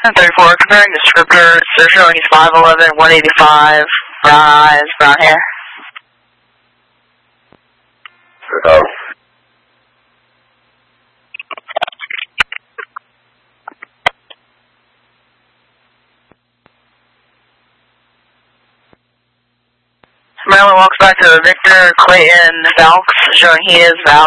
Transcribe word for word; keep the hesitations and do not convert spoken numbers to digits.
thirty-four, comparing descriptors, they're showing he's five eleven, one eighty-five, brown eyes, brown hair. Oh. Maryland walks back to Victor Clayton Valks, showing he is Valks.